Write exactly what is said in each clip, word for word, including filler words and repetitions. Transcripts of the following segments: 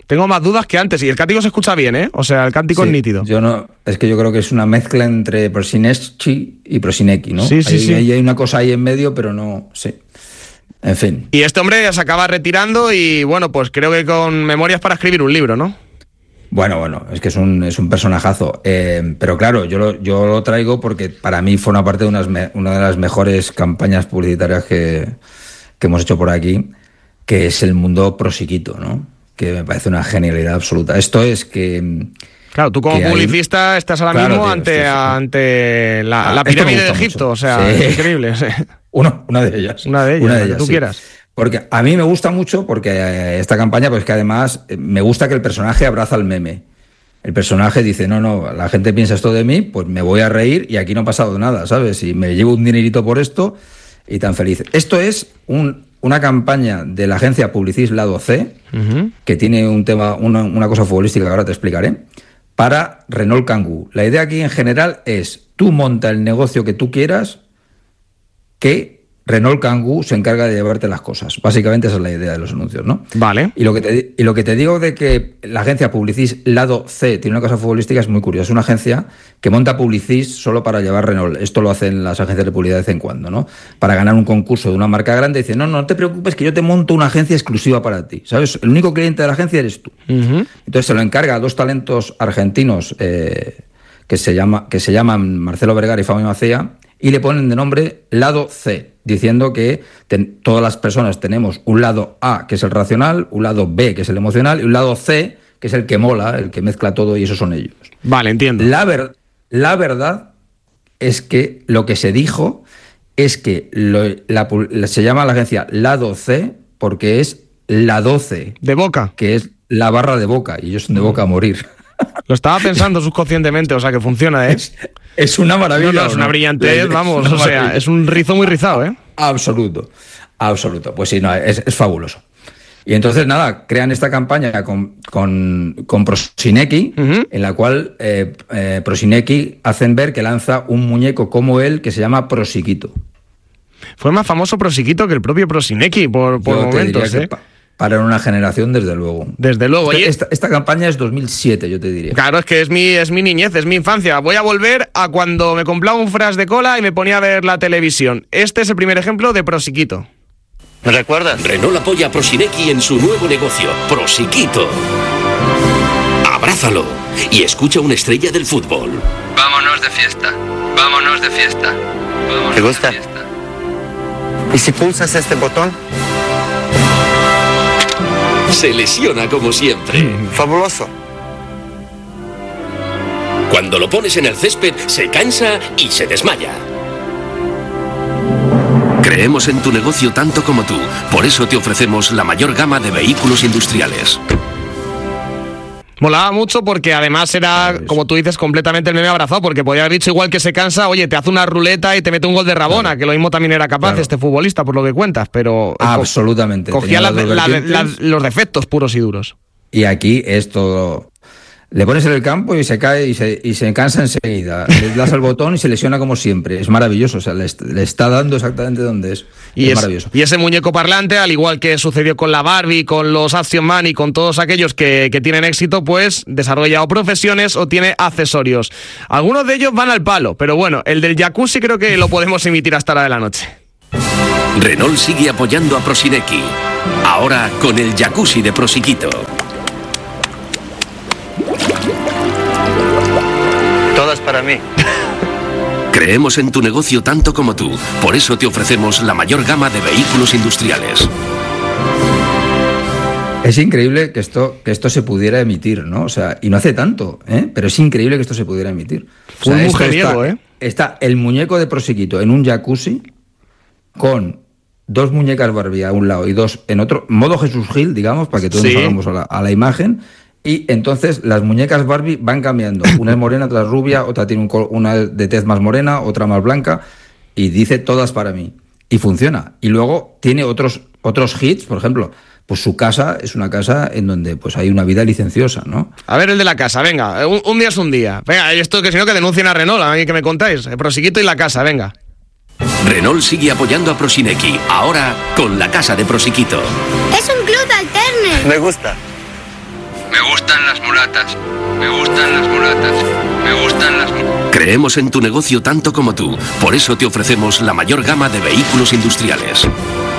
Tengo más dudas que antes. Y el cántico se escucha bien, ¿eh? O sea, el cántico sí, es nítido. Yo no, es que yo creo que es una mezcla entre Prosinecki y Prosinecki, ¿no? Sí, sí, hay, sí. Hay, hay una cosa ahí en medio, pero no, sí. En fin. Y este hombre se acaba retirando y, bueno, pues creo que con memorias para escribir un libro, ¿no? Bueno, bueno, es que es un, es un personajazo. Eh, pero claro, yo lo, yo lo traigo porque para mí forma parte de unas me, una de las mejores campañas publicitarias que, que hemos hecho por aquí, que es el mundo Prosiquito, ¿no? Que me parece una genialidad absoluta. Esto es que... Claro, tú como publicista hay... estás ahora claro, mismo tío, ante, estoy... ante la, ah, la pirámide de Egipto, mucho. O sea, sí. Es increíble. Sí. Uno, una de ellas. Una de ellas, una de ellas, que tú sí. quieras. Porque a mí me gusta mucho, porque esta campaña, pues que además me gusta que el personaje abraza el meme. El personaje dice, no, no, la gente piensa esto de mí, pues me voy a reír y aquí no ha pasado nada, ¿sabes? Y me llevo un dinerito por esto y tan feliz. Esto es un... una campaña de la agencia Publicis Lado C, uh-huh. que tiene un tema, una, una cosa futbolística que ahora te explicaré, para Renault Kangoo. La idea aquí en general es, tú monta el negocio que tú quieras, que Renault Kangoo se encarga de llevarte las cosas. Básicamente esa es la idea de los anuncios, ¿no? Vale. Y lo que te, y lo que te digo de que la agencia Publicis Lado C tiene una cosa futbolística es muy curioso. Es una agencia que monta Publicis solo para llevar Renault. Esto lo hacen las agencias de publicidad de vez en cuando, ¿no? Para ganar un concurso de una marca grande, dicen, no, no te preocupes que yo te monto una agencia exclusiva para ti, ¿sabes? El único cliente de la agencia eres tú. Uh-huh. Entonces se lo encarga a dos talentos argentinos eh, que, se llama, que se llaman Marcelo Vergara y Fabio Macea, y le ponen de nombre Lado C, diciendo que ten, todas las personas tenemos un lado A, que es el racional, un lado B, que es el emocional, y un lado C, que es el que mola, el que mezcla todo, y esos son ellos. Vale, entiendo. La, ver, la verdad es que lo que se dijo es que lo, la, la, se llama la agencia Lado C porque es la doce. De Boca. Que es la barra de Boca, y ellos son de Boca a morir. Lo estaba pensando subconscientemente, o sea que funciona, ¿eh? Es, es una maravilla. No, no, es una brillantez, es, vamos, es una o sea, maravilla. Es un rizo muy rizado, ¿eh? Absoluto, absoluto. Pues sí, no, es, es fabuloso. Y entonces, nada, crean esta campaña con, con, con Prosinecki, uh-huh. en la cual eh, eh, Prosinecki hacen ver que lanza un muñeco como él que se llama Prosiquito. Fue más famoso Prosiquito que el propio Prosinecki por, por momentos, ¿eh? Pa- para una generación, desde luego. Desde luego. Esta, esta, esta campaña es dos mil siete, yo te diría. Claro, es que es mi, es mi niñez, es mi infancia. Voy a volver a cuando me compraba un fras de cola y me ponía a ver la televisión. Este es el primer ejemplo de Prosiquito. ¿Me recuerdas? Renault apoya a Prosinecki en su nuevo negocio, Prosiquito. Abrázalo y escucha una estrella del fútbol. Vámonos de fiesta, vámonos de fiesta. Vámonos ¿Te gusta? De fiesta. ¿Y si pulsas este botón? Se lesiona como siempre. Fabuloso. Cuando lo pones en el césped, se cansa y se desmaya. Creemos en tu negocio tanto como tú. Por eso te ofrecemos la mayor gama de vehículos industriales. Molaba mucho porque además era, como tú dices, completamente el meme abrazado, porque podía haber dicho igual que se cansa, oye, te hace una ruleta y te mete un gol de Rabona, claro. Que lo mismo también era capaz claro. Este futbolista, por lo que cuentas, pero... Absolutamente. Co- cogía la, la, la, los defectos puros y duros. Y aquí es todo... Le pones en el campo y se cae y se, y se cansa enseguida. Le das al botón y se lesiona como siempre. Es maravilloso, o sea, le, le está dando exactamente donde es. Y es es, maravilloso. Y ese muñeco parlante, al igual que sucedió con la Barbie, con los Action Man y con todos aquellos que, que tienen éxito, pues desarrolla o profesiones o tiene accesorios. Algunos de ellos van al palo, pero bueno, el del jacuzzi creo que lo podemos emitir hasta la de la noche. Renault sigue apoyando a Prosinecki. Ahora con el jacuzzi de Prosiquito. Todas para mí. Creemos en tu negocio tanto como tú. Por eso te ofrecemos la mayor gama de vehículos industriales. Es increíble que esto, que esto se pudiera emitir, ¿no? O sea, y no hace tanto, ¿eh? Pero es increíble que esto se pudiera emitir. O sea, un mujeriego, está, ¿eh? Está el muñeco de Prosiquito en un jacuzzi con dos muñecas Barbie a un lado y dos en otro, modo Jesús Gil, digamos, para que todos sí. nos hagamos a la, a la imagen. Y entonces las muñecas Barbie van cambiando. Una es morena, otra es rubia, otra tiene un col- una de tez más morena, otra más blanca. Y dice todas para mí. Y funciona. Y luego tiene otros, otros hits, por ejemplo, pues su casa es una casa en donde pues hay una vida licenciosa, ¿no? A ver el de la casa, venga. Un, un día es un día. Venga, esto que si no que denuncien a Renault, a mí que me contáis. El Prosiquito y la casa, venga. Renault sigue apoyando a Prosinecki. Ahora con la casa de Prosiquito. Es un club alterno. Me gusta. Me gustan las mulatas. Me gustan las mulatas. Me gustan las mulatas. Creemos en tu negocio tanto como tú. Por eso te ofrecemos la mayor gama de vehículos industriales.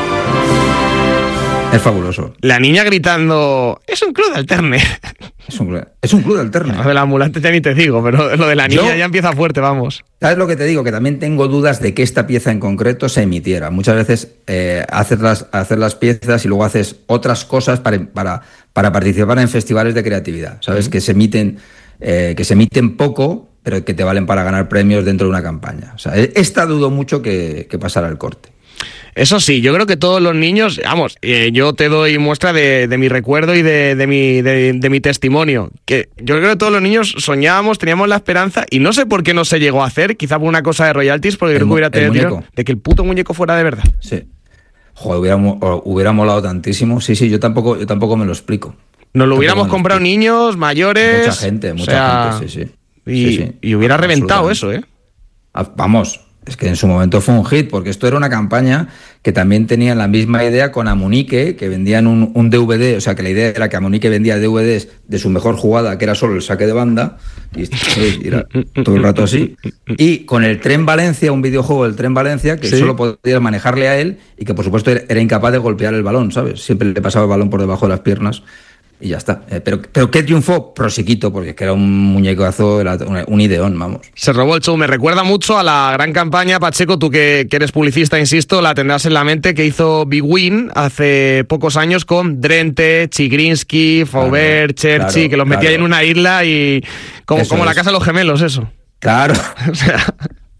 Es fabuloso. La niña gritando, es un club de alterne. Es un club, es un club de alterne. Lo de la ambulante ya ni te digo, pero lo de la niña Yo, ya empieza fuerte, vamos. ¿Sabes lo que te digo? Que también tengo dudas de que esta pieza en concreto se emitiera. Muchas veces eh, haces, las, haces las piezas y luego haces otras cosas para, para, para participar en festivales de creatividad. ¿Sabes? Uh-huh. Que se emiten, eh, que se emiten poco, pero que te valen para ganar premios dentro de una campaña. O sea, esta dudo mucho que, que pasara el corte. Eso sí, yo creo que todos los niños, vamos, eh, yo te doy muestra de, de mi recuerdo y de, de, mi, de, de mi testimonio, que yo creo que todos los niños soñábamos, teníamos la esperanza, y no sé por qué no se llegó a hacer, quizá por una cosa de royalties, porque el, creo que hubiera tenido de que el puto muñeco fuera de verdad. Sí. Joder, hubiera, hubiera molado tantísimo. Sí, sí, yo tampoco, yo tampoco me lo explico. Nos lo hubiéramos comprado niños, mayores... Mucha gente, mucha o sea, gente, sí, sí. Y, sí, sí. y hubiera reventado eso, ¿eh? Vamos... Es que en su momento fue un hit, porque esto era una campaña que también tenía la misma idea con Amunique, que vendían un, un D V D, o sea, que la idea era que Amunique vendía D V Ds de su mejor jugada, que era solo el saque de banda, y, y era todo el rato así. Y con el Tren Valencia, un videojuego del Tren Valencia, que ¿sí? Solo podías manejarle a él y que, por supuesto, era incapaz de golpear el balón, ¿sabes? Siempre le pasaba el balón por debajo de las piernas. Y ya está. Eh, pero, pero ¿qué triunfó? Prosiquito, porque es que era un muñecazo, era un ideón, vamos. Se robó el show. Me recuerda mucho a la gran campaña, Pacheco, tú que, que eres publicista, insisto, la tendrás en la mente, que hizo Big Win hace pocos años con Drenthe, Chigrinsky, Faubert, claro, Cherchi, claro, que los metía claro. ahí en una isla y como, como la casa de los gemelos, eso. Claro. O sea,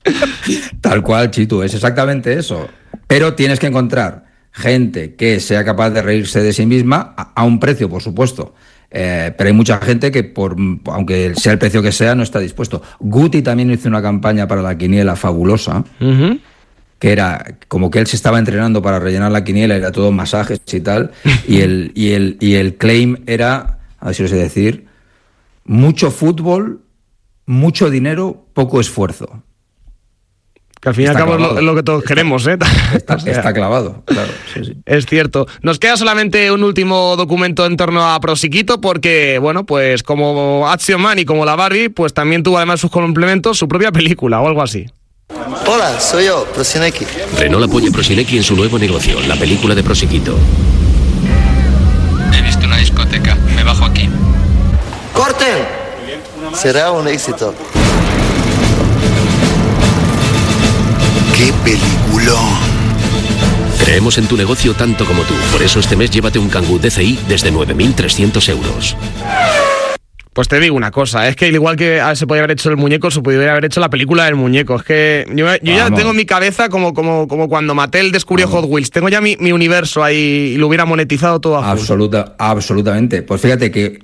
tal cual, Chitu, es exactamente eso. Pero tienes que encontrar gente que sea capaz de reírse de sí misma a, a un precio, por supuesto. Eh, pero hay mucha gente que, por aunque sea el precio que sea, no está dispuesto. Guti también hizo una campaña para la quiniela fabulosa, uh-huh. que era como que él se estaba entrenando para rellenar la quiniela, era todo masajes y tal, y el, y el, y el claim era, a ver si lo sé decir, mucho fútbol, mucho dinero, poco esfuerzo. Que al fin y al cabo es lo, lo que todos está, queremos, ¿eh? Está, o sea, está clavado, claro. Sí, sí. Es cierto. Nos queda solamente un último documento en torno a Prosiquito, porque, bueno, pues como Action Man y como la Barbie, pues también tuvo además sus complementos su propia película o algo así. Hola, soy yo, Prosinequi. Renault apoya Prosinequi en su nuevo negocio, la película de Prosiquito. He visto una discoteca, me bajo aquí. ¡Corten! Será un éxito. ¡Qué peliculón! Creemos en tu negocio tanto como tú. Por eso este mes llévate un Kangoo D C I desde nueve mil trescientos euros. Pues te digo una cosa, es que igual que se podía haber hecho el muñeco, se podría haber hecho la película del muñeco. Es que yo, yo ya tengo en mi cabeza como, como, como cuando Mattel descubrió Vamos. Hot Wheels. Tengo ya mi, mi universo ahí y lo hubiera monetizado todo a Absoluta, absolutamente. Pues fíjate que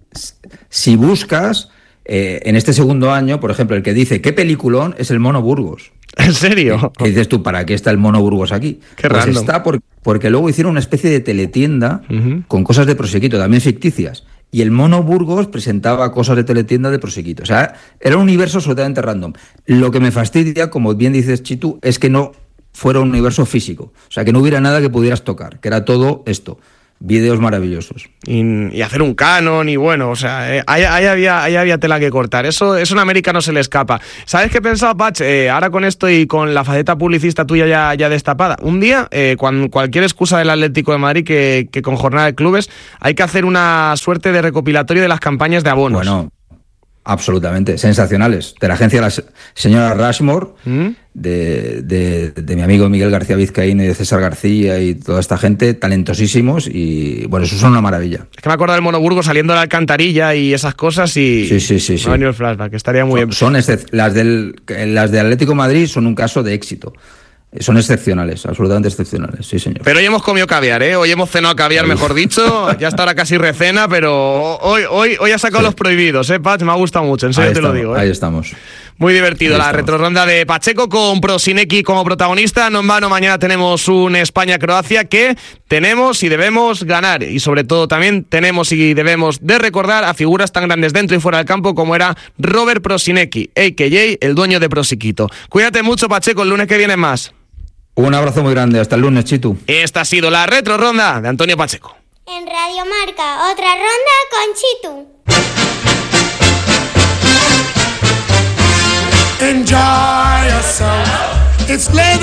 si buscas, eh, en este segundo año, por ejemplo, el que dice ¿qué peliculón? Es el Mono Burgos. ¿En serio? ¿Qué dices tú? ¿Para qué está el Mono Burgos aquí? Qué pues random. Está por, porque luego hicieron una especie de teletienda uh-huh. con cosas de Prosiquito, también ficticias. Y el Mono Burgos presentaba cosas de teletienda de Prosiquito. O sea, era un universo absolutamente random. Lo que me fastidia, como bien dices, Chitu, es que no fuera un universo físico. O sea, que no hubiera nada que pudieras tocar, que era todo esto. Vídeos maravillosos. Y, y hacer un canon y bueno, o sea, eh, ahí, ahí, había, ahí había tela que cortar. Eso, eso en América no se le escapa. ¿Sabes qué pensaba, Patch? Eh, ahora con esto y con la faceta publicista tuya ya, ya destapada. Un día, eh, cuando cualquier excusa del Atlético de Madrid que, que con jornada de clubes, hay que hacer una suerte de recopilatorio de las campañas de abonos. Bueno, absolutamente, sensacionales. De la agencia de la señora Rushmore, ¿Mm? de, de, de mi amigo Miguel García Vizcaíno y de César García y toda esta gente, talentosísimos y bueno, eso son una maravilla. Es que me acuerdo del Mono Burgos saliendo de la alcantarilla y esas cosas y sí, sí, sí, me sí. ha venido el flashback, que estaría muy son, bien. Son excep- las, del, las de Atlético de Madrid son un caso de éxito. Son excepcionales, absolutamente excepcionales, sí señor. Pero hoy hemos comido caviar, ¿eh? Hoy hemos cenado caviar, mejor dicho. Ya está ahora casi recena, pero hoy, hoy, hoy ha sacado sí. los prohibidos, ¿eh, Pach? Me ha gustado mucho, en serio ahí te estamos, lo digo. ¿eh? Ahí estamos. Muy divertido ahí la estamos. retroronda de Pacheco con Prosinequi como protagonista. No en vano, mañana tenemos un España-Croacia que tenemos y debemos ganar. Y sobre todo también tenemos y debemos de recordar a figuras tan grandes dentro y fuera del campo como era Robert Prosinequi, a k a el dueño de Prosiquito. Cuídate mucho, Pacheco, el lunes que viene más. Un abrazo muy grande, hasta el lunes, Chitu. Esta ha sido la retroronda de Antonio Pacheco. En Radio Marca, otra ronda con Conchitu. Enjoy yourself. It's